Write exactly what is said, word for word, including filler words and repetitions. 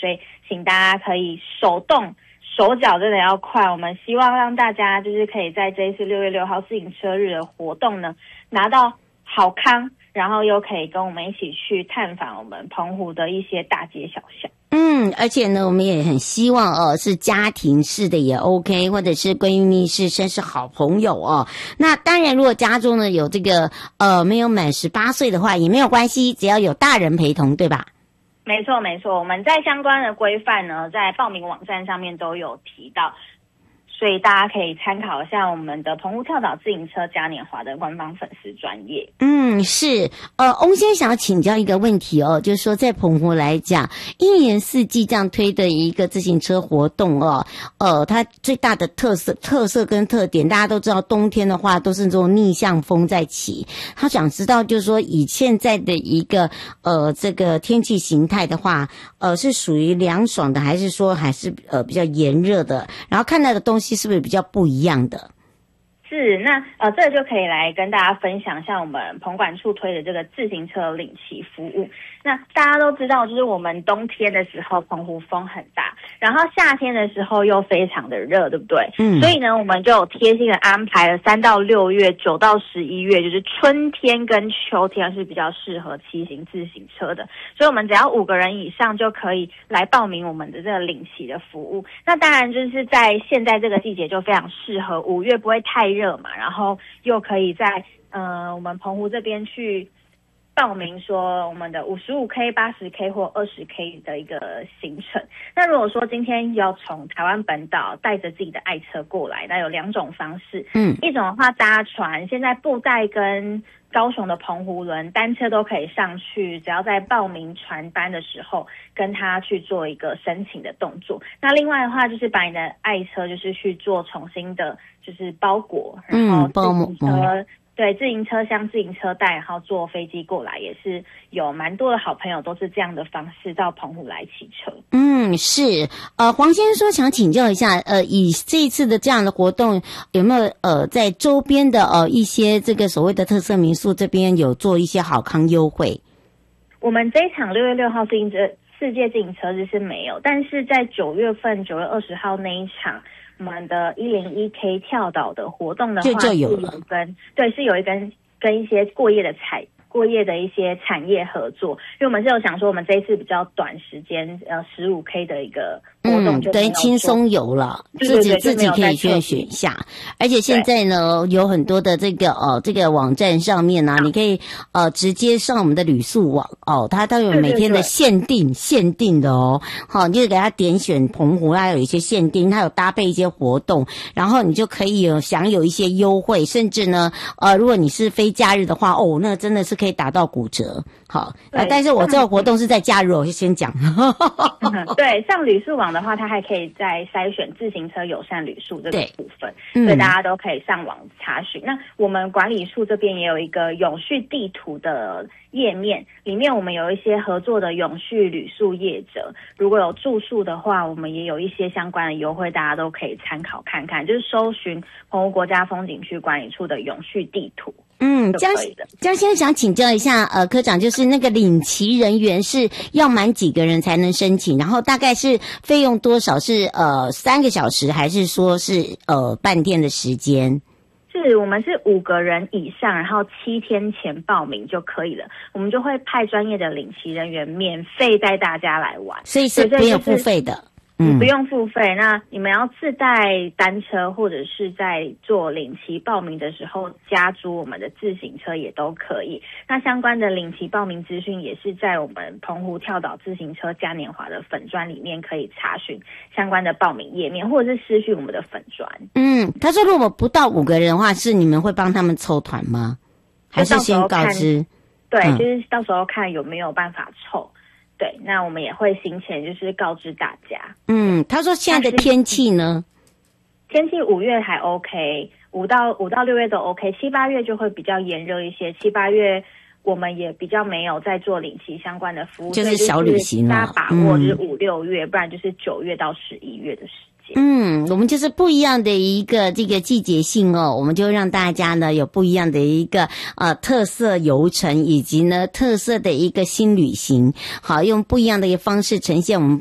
所以请大家可以手动手脚真的要快，我们希望让大家就是可以在这一次六月六号自行车日的活动呢，拿到好康，然后又可以跟我们一起去探访我们澎湖的一些大街小巷。 嗯，而且呢，我们也很希望哦，是家庭式的也 OK， 或者是闺蜜式，甚至好朋友哦。那当然，如果家中呢有这个呃没有满十八岁的话，也没有关系，只要有大人陪同，对吧？ 没错，没错，我们在相关的规范呢，在报名网站上面都有提到。所以大家可以参考一下我们的澎湖跳岛自行车嘉年华的官方粉丝专页。嗯， 是。呃，翁先生想要请教一个问题哦，就是说在澎湖来讲，一年四季这样推的一个自行车活动哦，呃，它最大的特色、特色跟特点，大家都知道，冬天的话都是这种逆向风在起。他想知道，就是说以现在的一个呃这个天气形态的话，呃，是属于凉爽的，还是说还是呃比较炎热的？然后看到的东西是不是比较不一样的？ 是，那呃，这就可以来跟大家分享，像我们澎管处推的这个自行车领骑服务。那大家都知道，就是我们冬天的时候澎湖风很大，然后夏天的时候又非常的热，对不对？嗯。所以呢，我们就有贴心的安排了三到六月、九到十一月，就是春天跟秋天是比较适合骑行自行车的。所以我们只要五个人以上就可以来报名我们的这个领骑的服务。那当然就是在现在这个季节就非常适合，五月不会太热嘛，然后又可以在呃我们澎湖这边去报名说我们的五十五 K、八十 K 或二十 K 的一个行程。那如果说今天要从台湾本岛带着自己的爱车过来，那有两种方式。嗯，一种的话搭船，现在布袋跟高雄的澎湖轮单车都可以上去，只要在报名船班的时候跟他去做一个申请的动作。那另外的话就是把你的爱车就是去做重新的就是包裹，然后自行车、嗯对，自行车厢、自行车带，然后坐飞机过来，也是有蛮多的好朋友都是这样的方式到澎湖来骑车。 嗯，是。呃，黄先生说想请教一下，呃，以这一次的这样的活动，有没有呃在周边的呃一些这个所谓的特色民宿这边有做一些好康优惠？ 我们这一场六月六号自行车世界自行车日是没有，但是在九月份九月二十号那一场。我们的一零一 K 跳岛的活动的话， 就就有了， 跟对是有一跟跟一些过夜的产过夜的一些产业合作，因为我们是有想说，我们这一次比较短时间，呃，十五 K 的一个活动就， 嗯，等于轻松游了，自己自己可以去选一下。而且现在呢，有很多的这个哦，这个网站上面呢、啊，你可以呃直接上我们的旅宿网哦，它都有每天的限定限定的哦，好，你就给它点选澎湖，它有一些限定，它有搭配一些活动，然后你就可以有享有一些优惠，甚至呢，呃，如果你是非假日的话，哦，那真的是可以打到骨折。好，呃，但是我这个活动是在假日，我就先讲。 嗯、对，上旅宿网的话，它还可以再筛选自行车友善旅宿这个部分，所以大家都可以上网查询。那我们管理处这边也有一个永续地图的页面，里面我们有一些合作的永续旅宿业者，如果有住宿的话，我们也有一些相关的优惠，大家都可以参考看看，就是搜寻澎湖国家风景区管理处的永续地图。 嗯，江江先生想请教一下，呃，科长，就是那个领骑人员是要满几个人才能申请？然后大概是费用多少？是呃三个小时，还是说是呃半天的时间？ 是我们是五个人以上，然后七天前报名就可以了，我们就会派专业的领骑人员免费带大家来玩， 所以是没有付费的。 嗯，不用付费。那你们要自带单车，或者是在做领骑报名的时候加租我们的自行车也都可以。那相关的领骑报名资讯也是在我们澎湖跳岛自行车嘉年华的粉专里面可以查询相关的报名页面，或者是私讯我们的粉专。 嗯，他说如果不到五个人的话，是你们会帮他们凑团吗？还是先告知？ 对、嗯，就是到时候看有没有办法凑。对，那我们也会行前就是告知大家。 嗯，他说现在的天气呢？ 天气五月还 OK， 五到五到六月都 OK， 七八月就会比较炎热一些。七八月我们也比较没有在做领骑相关的服务， 就是小旅行了。 大家把握就是五六月，不然就是九月到十一月的时间。 嗯，我们就是不一样的一个这个季节性哦，我们就让大家呢有不一样的一个呃特色游程，以及呢特色的一个新旅行，好，用不一样的一个方式呈现我们